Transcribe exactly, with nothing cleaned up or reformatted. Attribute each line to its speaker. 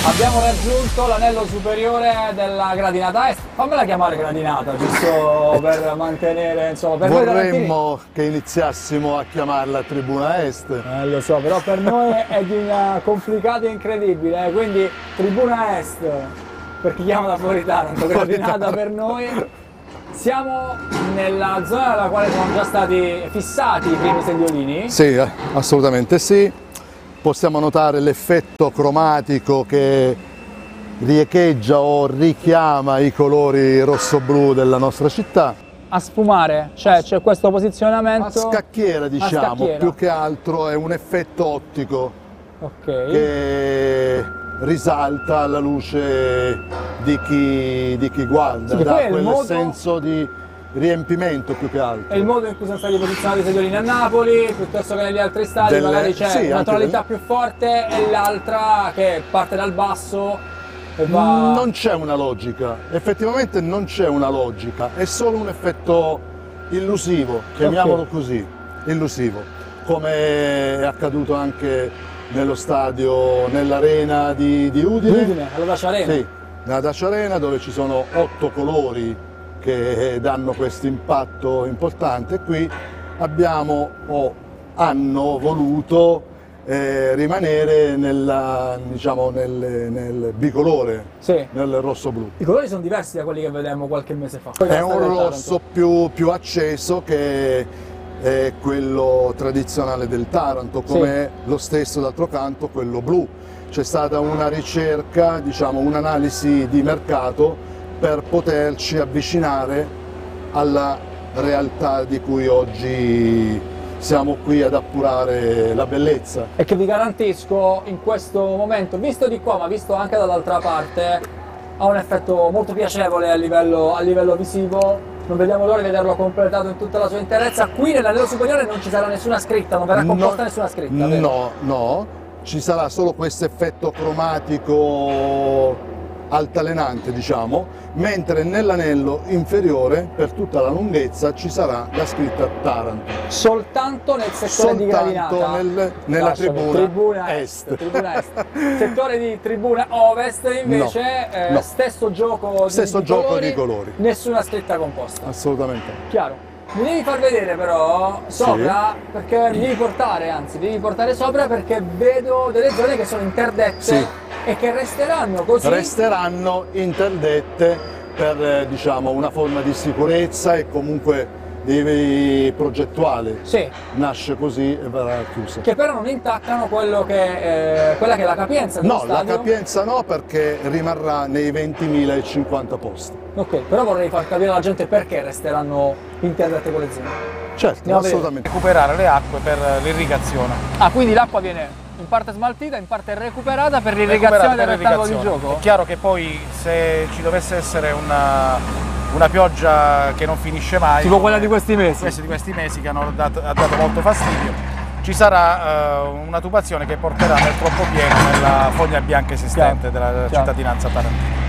Speaker 1: Abbiamo raggiunto l'anello superiore della gradinata est. Fammela chiamare gradinata, giusto per mantenere, insomma, per noi
Speaker 2: Vorremmo che iniziassimo a chiamarla Tribuna Est.
Speaker 1: Eh, lo so, però per noi è di una complicata e incredibile, eh, quindi Tribuna Est, per chi chiama da fuori Taranto, gradinata per noi. Siamo nella zona nella quale sono già stati fissati i primi sediolini.
Speaker 2: Sì, eh, assolutamente sì. Possiamo notare l'effetto cromatico che riecheggia o richiama i colori rosso-blu della nostra città.
Speaker 1: A sfumare, cioè c'è questo posizionamento.
Speaker 2: A scacchiera, diciamo,
Speaker 1: a scacchiera.
Speaker 2: Più che altro è un effetto ottico
Speaker 1: Ok.
Speaker 2: che risalta alla luce di chi, di chi guarda,
Speaker 1: Sì,
Speaker 2: dà
Speaker 1: poi è il
Speaker 2: quel
Speaker 1: modo-
Speaker 2: senso di riempimento più che altro.
Speaker 1: È il modo in cui sono stati posizionati i sediolini a Napoli, piuttosto che negli altri stadi,
Speaker 2: Delle-
Speaker 1: magari c'è
Speaker 2: sì,
Speaker 1: una
Speaker 2: anche
Speaker 1: tonalità
Speaker 2: del-
Speaker 1: più forte e l'altra che parte dal basso e va...
Speaker 2: Non c'è una logica, effettivamente non c'è una logica, è solo un effetto illusivo, chiamiamolo
Speaker 1: Ok.
Speaker 2: così, illusivo, come è accaduto anche nello stadio, nell'arena di, di Udine,
Speaker 1: Udine, alla Dacia Arena.
Speaker 2: sì, nella Dacia Arena, dove ci sono otto colori che danno questo impatto importante. Qui abbiamo o hanno voluto eh, rimanere nella, diciamo, nel, nel bicolore,
Speaker 1: Sì.
Speaker 2: nel rosso-blu.
Speaker 1: I colori sono diversi da quelli che vedemmo qualche mese fa.
Speaker 2: È un rosso più, più acceso che è quello tradizionale del Taranto, come
Speaker 1: Sì.
Speaker 2: è lo stesso d'altro canto quello blu. C'è stata una ricerca, diciamo un'analisi di mercato per poterci avvicinare alla realtà di cui oggi siamo qui ad appurare la bellezza.
Speaker 1: E che vi garantisco in questo momento, visto di qua ma visto anche dall'altra parte, ha un effetto molto piacevole a livello, a livello visivo. Non vediamo l'ora di vederlo completato in tutta la sua interezza. Qui nell'anello superiore non ci sarà nessuna scritta, non verrà composta
Speaker 2: No,
Speaker 1: nessuna scritta, vero?
Speaker 2: No, no, ci sarà solo questo effetto cromatico altalenante, diciamo, mentre nell'anello inferiore per tutta la lunghezza ci sarà la scritta Taranto.
Speaker 1: Soltanto nel settore di
Speaker 2: Soltanto
Speaker 1: gradinata.
Speaker 2: nel- nella
Speaker 1: Lasciami,
Speaker 2: tribuna
Speaker 1: tribuna
Speaker 2: est.
Speaker 1: Tribuna est. Settore di tribuna ovest invece
Speaker 2: No,
Speaker 1: eh,
Speaker 2: no.
Speaker 1: stesso gioco,
Speaker 2: Stesso
Speaker 1: di,
Speaker 2: gioco
Speaker 1: colori,
Speaker 2: di colori.
Speaker 1: nessuna scritta composta.
Speaker 2: Assolutamente.
Speaker 1: Chiaro. Mi devi far vedere però sopra, perché mi devi portare, anzi, devi portare sopra perché vedo delle zone che sono interdette
Speaker 2: Sì.
Speaker 1: e che resteranno così.
Speaker 2: Resteranno interdette per eh, diciamo, una forma di sicurezza e comunque di progettuale.
Speaker 1: Sì,
Speaker 2: Nasce così e verrà chiusa.
Speaker 1: che però non intaccano quello che, eh, quella che è la capienza dello
Speaker 2: No, la
Speaker 1: stadio.
Speaker 2: capienza no, perché rimarrà nei ventimila e cinquanta posti.
Speaker 1: Ok, però vorrei far capire alla gente perché resteranno interdette quelle zone.
Speaker 2: Certo,
Speaker 1: Andiamo a vedere.
Speaker 2: assolutamente.
Speaker 3: recuperare le acque per l'irrigazione.
Speaker 1: Ah, quindi l'acqua viene in parte smaltita, in parte recuperata per l'irrigazione
Speaker 3: Recuperare
Speaker 1: del
Speaker 3: per
Speaker 1: rettangolo di
Speaker 3: l'irrigazione.
Speaker 1: gioco?
Speaker 3: È chiaro che poi se ci dovesse essere una, una pioggia che non finisce mai,
Speaker 1: Tipo quella di questi mesi.
Speaker 3: questi, di questi mesi che hanno dato, ha dato molto fastidio, ci sarà eh, una tubazione che porterà nel troppo pieno nella foglia bianca esistente
Speaker 1: Chiaro,
Speaker 3: della
Speaker 1: chiaro.
Speaker 3: cittadinanza tarantina.